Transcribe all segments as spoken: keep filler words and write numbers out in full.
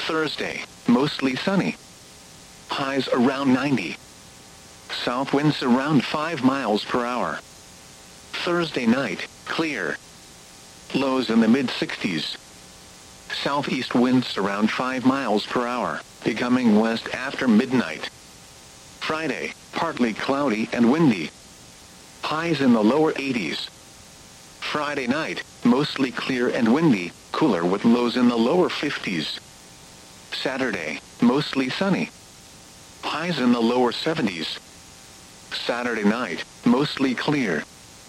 Thursday, mostly sunny. Highs around ninety. South winds around five miles per hour. Thursday night, clear. Lows in the mid sixties. Southeast winds around five miles per hour, becoming west after midnight. Friday, partly cloudy and windy. Highs in the lower eighties. Friday night, mostly clear and windy, cooler with lows in the lower fifties. Saturday, mostly sunny. Highs in the lower seventies. Saturday night, mostly clear.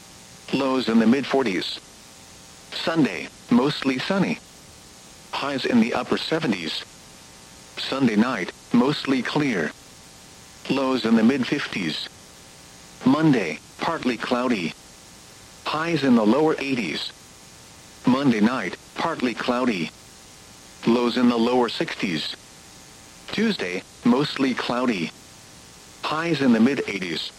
Lows in the mid forties. Sunday, mostly sunny. Highs in the upper seventies. Sunday night, mostly clear. Lows in the mid fifties. Monday, partly cloudy. Highs in the lower eighties. Monday night, partly cloudy. Lows in the lower sixties. Tuesday, mostly cloudy. Highs in the mid eighties.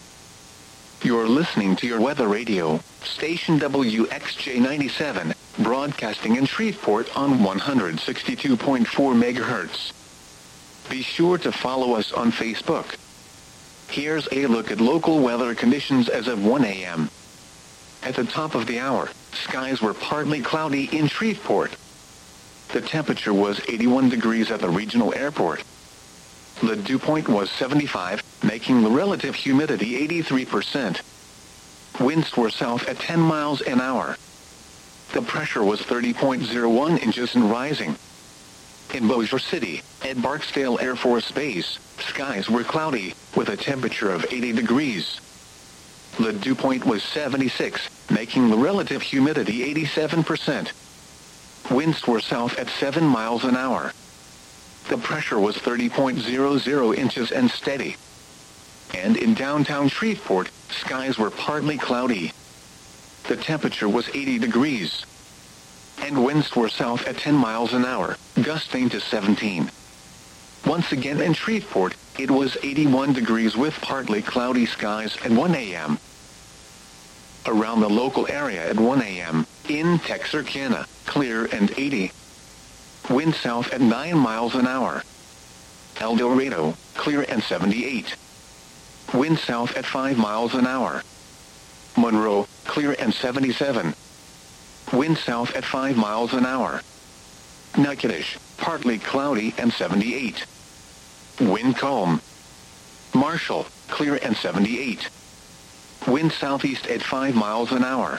You're listening to your weather radio, station W X J ninety-seven, broadcasting in Shreveport on one hundred sixty-two point four megahertz. Be sure to follow us on Facebook. Here's a look at local weather conditions as of one a m At the top of the hour, skies were partly cloudy in Shreveport. The temperature was eighty-one degrees at the regional airport. The dew point was seventy-five, making the relative humidity eighty-three percent. Winds were south at ten miles an hour. The pressure was thirty point zero one inches and rising. In Bossier City, at Barksdale Air Force Base, skies were cloudy, with a temperature of eighty degrees. The dew point was seventy-six, making the relative humidity eighty-seven percent. Winds were south at seven miles an hour. The pressure was thirty point zero zero inches and steady. And in downtown Shreveport, skies were partly cloudy. The temperature was eighty degrees. And winds were south at ten miles an hour, gusting to seventeen. Once again in Shreveport, it was eighty-one degrees with partly cloudy skies at one a m Around the local area at one a m, in Texarkana, clear and eighty. Wind south at nine miles an hour. El Dorado, clear and seventy-eight. Wind south at five miles an hour. Monroe, clear and seventy-seven. Wind south at five miles an hour. Natchitoches, partly cloudy and seventy-eight. Wind calm. Marshall, clear and seventy-eight. Wind southeast at five miles an hour.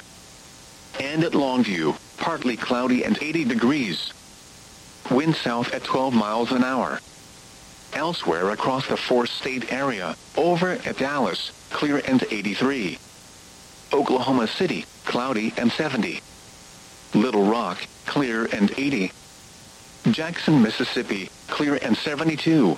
And at Longview, partly cloudy and eighty degrees. Wind south at twelve miles an hour. Elsewhere across the four-state area, over at Dallas, clear and eighty-three. Oklahoma City, cloudy and seventy. Little Rock, clear and eighty. Jackson, Mississippi, clear and seventy-two.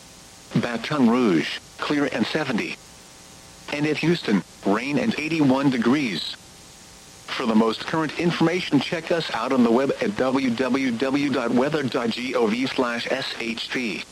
Baton Rouge, clear and seventy. And at Houston, rain and eighty-one degrees. For the most current information, check us out on the web at w w w dot weather dot gov slash s h p.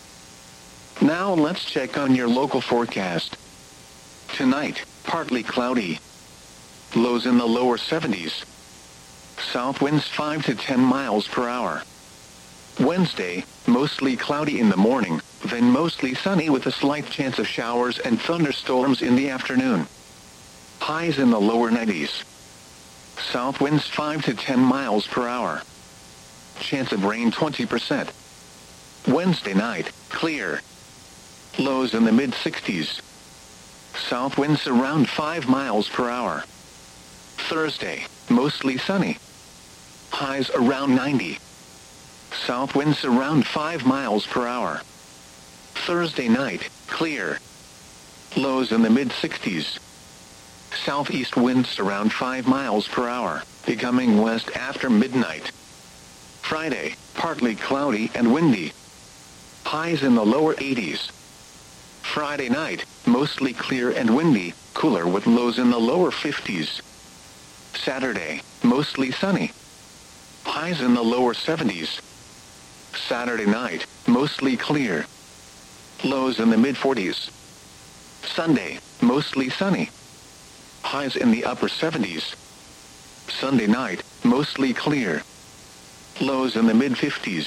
Now let's check on your local forecast. Tonight, partly cloudy. Lows in the lower seventies. South winds five to ten miles per hour. Wednesday, mostly cloudy in the morning, then mostly sunny with a slight chance of showers and thunderstorms in the afternoon. Highs in the lower nineties. South winds five to ten miles per hour. Chance of rain twenty percent. Wednesday night, clear. Lows in the mid sixties. South winds around five miles per hour. Thursday, mostly sunny. Highs around ninety. South winds around five miles per hour. Thursday night, clear. Lows in the mid sixties. Southeast winds around five miles per hour, becoming west after midnight. Friday, partly cloudy and windy. Highs in the lower eighties. Friday night, mostly clear and windy, cooler with lows in the lower fifties. Saturday, mostly sunny. Highs in the lower seventies. Saturday night, mostly clear. Lows in the mid forties. Sunday, mostly sunny. Highs in the upper seventies. Sunday night, mostly clear. Lows in the mid fifties.